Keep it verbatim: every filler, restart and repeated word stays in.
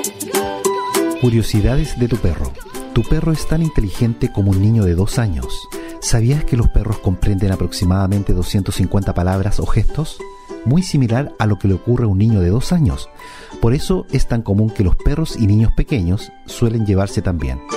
Curiosidades de tu perro. Tu perro es tan inteligente como un niño de dos años. ¿Sabías que los perros comprenden aproximadamente doscientas cincuenta palabras o gestos? Muy similar a lo que le ocurre a un niño de dos años. Por eso es tan común que los perros y niños pequeños suelen llevarse tan bien.